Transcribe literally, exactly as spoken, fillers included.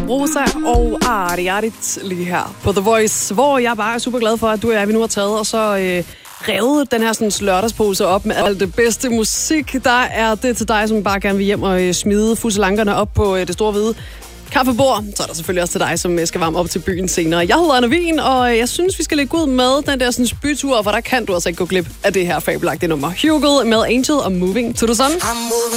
Rosa og Ariarit lige her på The Voice, hvor jeg bare er super glad for, at du og jeg vi nu har taget og så øh, revet den her sådan, lørdagspose op med alt det bedste musik. Der er det til dig, som bare gerne vil hjem og øh, smide fusselankerne op på øh, det store hvide kaffebord. Så er der selvfølgelig også til dig, som skal varme op til byen senere. Jeg hedder Anna Wien, og jeg synes, vi skal lægge ud med den der sådan, bytur, for der kan du altså ikke gå glip af det her fabelagtige nummer. Hugo med Angel og Moving to the Sun.